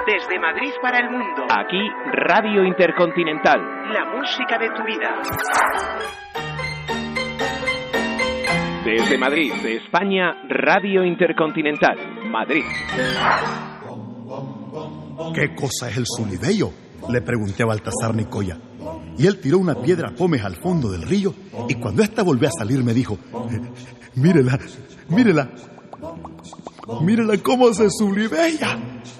Desde Madrid para el mundo. Aquí, Radio Intercontinental. La música de tu vida. Desde Madrid, de España, Radio Intercontinental, Madrid. ¿Qué cosa es el Zulidello?, le pregunté a Baltasar Nicoya. Y él tiró una piedra pómez al fondo del río, y cuando ésta volvió a salir me dijo: mírela, mírela, mírela cómo se zulibella.